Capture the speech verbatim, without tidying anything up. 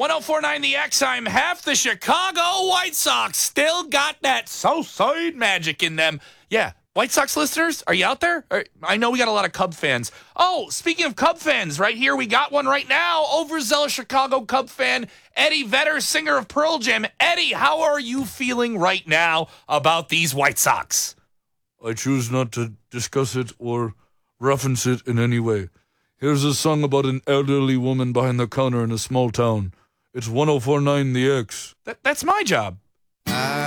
ten forty-nine The X, I'm half the Chicago White Sox. Still got that Southside magic in them. Yeah, White Sox listeners, are you out there? I know we got a lot of Cub fans. Oh, speaking of Cub fans, right here, we got one right now. Overzealous Chicago Cub fan, Eddie Vedder, singer of Pearl Jam. Eddie, how are you feeling right now about these White Sox? I choose not to discuss it or reference it in any way. Here's a song about an elderly woman behind the counter in a small town. It's ten forty-nine The X. That, that's my job.